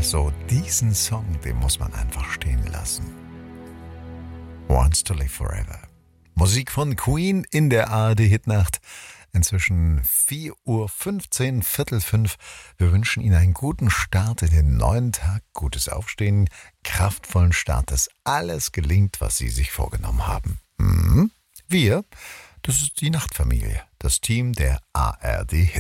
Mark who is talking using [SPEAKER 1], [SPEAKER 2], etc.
[SPEAKER 1] so, diesen Song, den muss man einfach stehen lassen. Wants to Live Forever. Musik von Queen in der ARD-Hitnacht. Inzwischen 4:15 Uhr, 4:45. Wir wünschen Ihnen einen guten Start in den neuen Tag, gutes Aufstehen, kraftvollen Start, dass alles gelingt, was Sie sich vorgenommen haben. Wir, das ist die Nachtfamilie, das Team der ARD-Hitnacht.